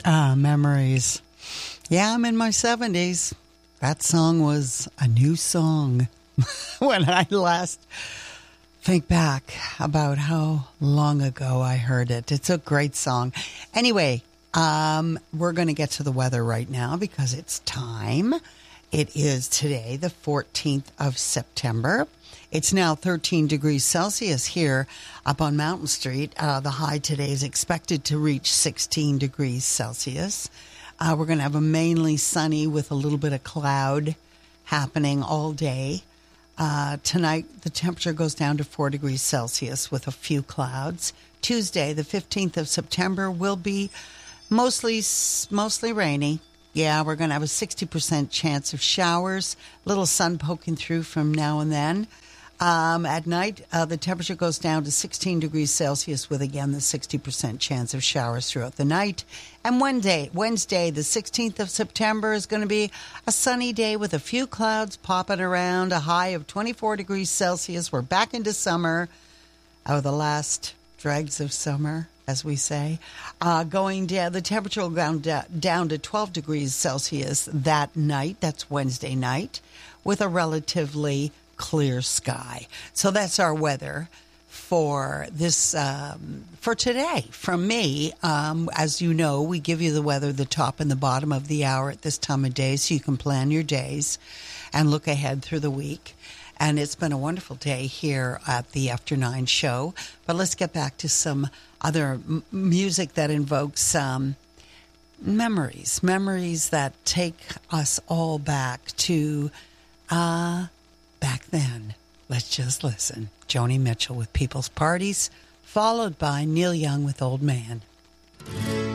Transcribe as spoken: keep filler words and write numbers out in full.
Ah, memories. Yeah, I'm in my seventies. That song was a new song when I last think back about how long ago I heard it. It's a great song. Anyway, um, we're going to get to the weather right now because it's time. It is today, the fourteenth of September. It's now thirteen degrees Celsius here up on Mountain Street. Uh, the high today is expected to reach sixteen degrees Celsius. Uh, we're going to have a mainly sunny with a little bit of cloud happening all day. Uh, tonight, the temperature goes down to four degrees Celsius with a few clouds. Tuesday, the fifteenth of September, will be mostly mostly rainy. Yeah, we're going to have a sixty percent chance of showers, little sun poking through from now and then. Um, at night, uh, the temperature goes down to sixteen degrees Celsius with, again, the sixty percent chance of showers throughout the night. And Wednesday, Wednesday, the sixteenth of September, is going to be a sunny day with a few clouds popping around, a high of twenty-four degrees Celsius. We're back into summer, out of the last dregs of summer, as we say. Uh, going down, the temperature will go down, down to twelve degrees Celsius that night. That's Wednesday night, with a relatively clear sky. So that's our weather for this um, for today. From me, um, as you know, we give you the weather, the top and the bottom of the hour at this time of day, so you can plan your days and look ahead through the week. And it's been a wonderful day here at the After Nine show. But let's get back to some other m- music that invokes um, memories, memories that take us all back to uh, back then. Let's just listen. Joni Mitchell with People's Parties, followed by Neil Young with Old Man.